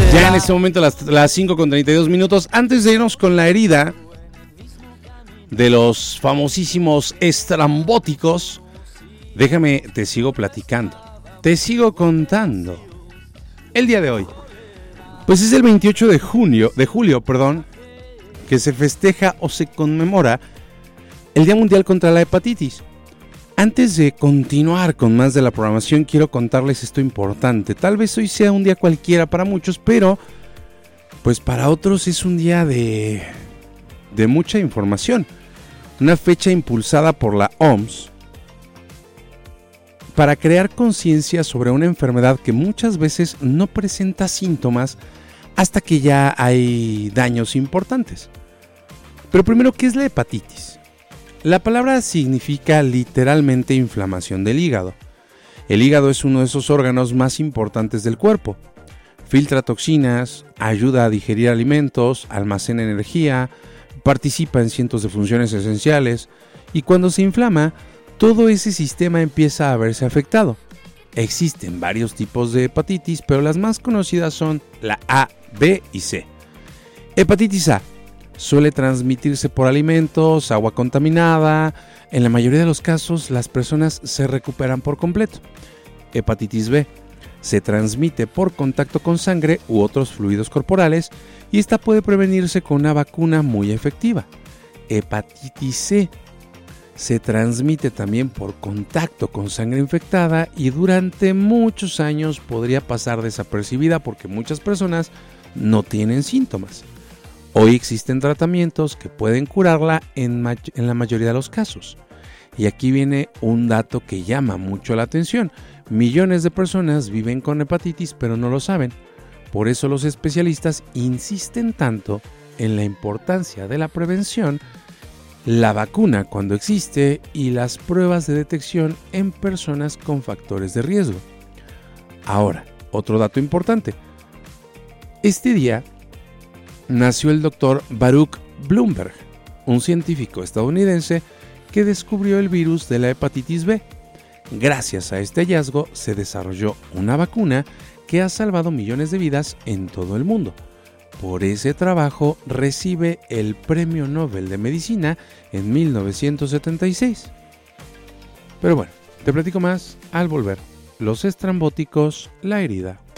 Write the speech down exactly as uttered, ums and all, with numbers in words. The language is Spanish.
Ya en este momento las, las cinco con treinta y dos minutos. Antes de irnos con la herida de los famosísimos estrambóticos, déjame, te sigo platicando, te sigo contando. El día de hoy, pues es el veintiocho de junio, de julio, perdón, que se festeja o se conmemora el Día Mundial contra la Hepatitis. Antes de continuar con más de la programación, quiero contarles esto importante. Tal vez hoy sea un día cualquiera para muchos, pero pues para otros es un día de, de mucha información. Una fecha impulsada por la O M S para crear conciencia sobre una enfermedad que muchas veces no presenta síntomas hasta que ya hay daños importantes. Pero primero, ¿qué es la hepatitis? La palabra significa literalmente inflamación del hígado. El hígado es uno de esos órganos más importantes del cuerpo. Filtra toxinas, ayuda a digerir alimentos, almacena energía, participa en cientos de funciones esenciales y cuando se inflama, todo ese sistema empieza a verse afectado. Existen varios tipos de hepatitis, pero las más conocidas son la A, B y C. Hepatitis A suele transmitirse por alimentos, agua contaminada. En la mayoría de los casos, las personas se recuperan por completo. Hepatitis B se transmite por contacto con sangre u otros fluidos corporales y esta puede prevenirse con una vacuna muy efectiva. Hepatitis C se transmite también por contacto con sangre infectada y durante muchos años podría pasar desapercibida porque muchas personas no tienen síntomas. Hoy existen tratamientos que pueden curarla en, ma- en la mayoría de los casos. Y aquí viene un dato que llama mucho la atención. Millones de personas viven con hepatitis pero no lo saben. Por eso los especialistas insisten tanto en la importancia de la prevención, la vacuna cuando existe y las pruebas de detección en personas con factores de riesgo. Ahora, otro dato importante. Este día nació el doctor Baruch Blumberg, un científico estadounidense que descubrió el virus de la hepatitis B. Gracias a este hallazgo se desarrolló una vacuna que ha salvado millones de vidas en todo el mundo. Por ese trabajo recibe el Premio Nobel de Medicina en mil novecientos setenta y seis. Pero bueno, te platico más al volver. Los estrambóticos, la herida.